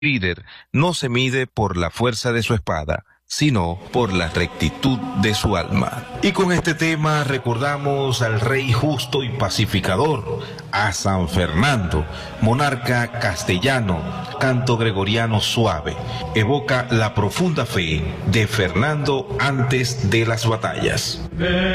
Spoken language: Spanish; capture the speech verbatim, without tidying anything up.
líder no se mide por la fuerza de su espada, sino por la rectitud de su alma. Y con este tema recordamos al rey justo y pacificador, a San Fernando, monarca castellano, canto gregoriano suave. Evoca la profunda fe de Fernando antes de las batallas.